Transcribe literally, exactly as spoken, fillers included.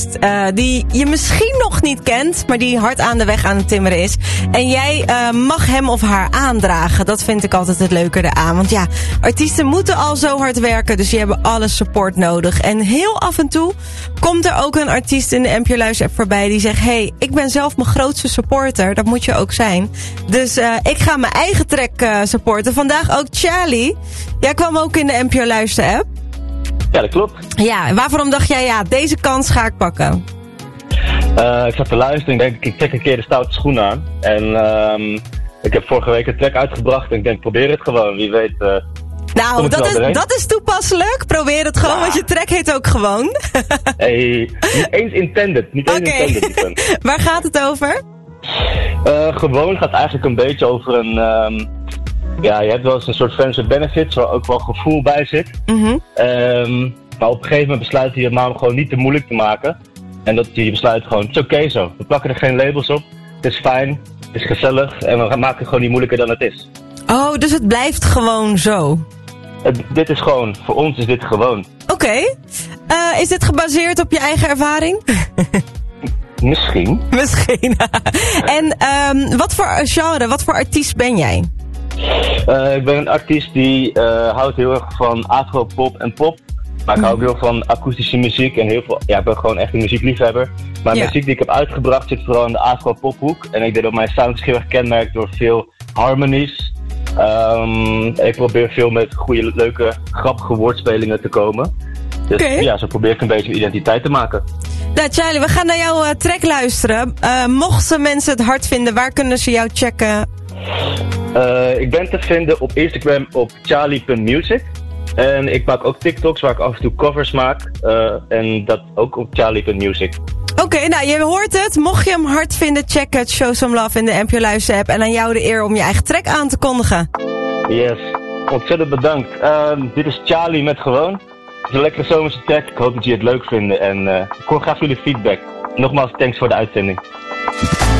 Uh, die je misschien nog niet kent, maar die hard aan de weg aan het timmeren is. En jij uh, mag hem of haar aandragen. Dat vind ik altijd het leuke eraan. Want ja, artiesten moeten al zo hard werken, dus die hebben alle support nodig. En heel af en toe komt er ook een artiest in de N P O Luister app voorbij die zegt, hey, ik ben zelf mijn grootste supporter. Dat moet je ook zijn. Dus uh, ik ga mijn eigen track uh, supporten. Vandaag ook Charlie. Jij kwam ook in de N P O Luister app. Ja, dat klopt. Ja, en waarom dacht jij, ja, deze kans ga ik pakken? Uh, ik zat te luisteren en ik denk, ik trek een keer de stoute schoen aan. En um, ik heb vorige week een track uitgebracht en ik denk, probeer het gewoon, wie weet. Uh, nou, dat is, dat is toepasselijk. Probeer het gewoon, ja. Want je track heet ook gewoon. Hey, niet eens intended, niet eens okay. intended. Waar gaat het over? Uh, gewoon gaat eigenlijk een beetje over een... Um, ja, je hebt wel eens een soort friends with benefits, waar ook wel gevoel bij zit. Mm-hmm. Um, maar op een gegeven moment besluit je maar om gewoon niet te moeilijk te maken. En dat je besluit gewoon, het is oké okay zo. We plakken er geen labels op. Het is fijn, het is gezellig en we maken het gewoon niet moeilijker dan het is. Oh, dus het blijft gewoon zo? Het, dit is gewoon, voor ons is dit gewoon. Oké. Okay. Uh, is dit gebaseerd op je eigen ervaring? Misschien. Misschien. En um, wat voor genre, wat voor artiest ben jij? Uh, ik ben een artiest die uh, houdt heel erg van afro-pop en pop. Maar ik hou ook heel van akoestische muziek en heel veel... Ja, ik ben gewoon echt een muziekliefhebber. Maar de ja. muziek die ik heb uitgebracht zit vooral in de afro-pophoek. En ik denk dat mijn sound is heel erg kenmerkt door veel harmonies. Um, ik probeer veel met goede, leuke, grappige woordspelingen te komen. Dus okay. ja, zo probeer ik een beetje mijn identiteit te maken. Nou Charlie, we gaan naar jouw uh, track luisteren. Uh, mochten mensen het hard vinden, waar kunnen ze jou checken? Uh, ik ben te vinden op Instagram op charlie punt music. En ik maak ook TikToks waar ik af en toe covers maak. Uh, en dat ook op charlie punt music. Oké, okay, nou je hoort het. Mocht je hem hard vinden, check het. Show some love in de N P O Luister app. En aan jou de eer om je eigen track aan te kondigen. Yes, ontzettend bedankt. Uh, dit is Charlie met Gewoon. Het is een lekkere zomerse track. Ik hoop dat jullie het leuk vinden. En uh, ik hoor graag jullie feedback. Nogmaals, thanks voor de uitzending.